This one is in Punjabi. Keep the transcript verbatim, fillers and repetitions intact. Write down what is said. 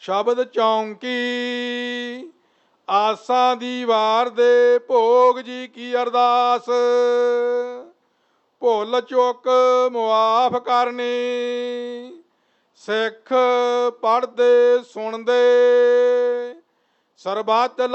ਸ਼ਬਦ ਚੌਂਕੀ ਆਸਾਂ ਦੀ ਵਾਰ ਦੇ ਭੋਗ ਜੀ ਕੀ ਅਰਦਾਸ। ਭੁੱਲ ਚੁੱਕ ਮੁਆਫ ਕਰਨੀ ਸਿੱਖ ਪੜ੍ਹਦੇ ਸੁਣਦੇ ਸਰਬੱਤ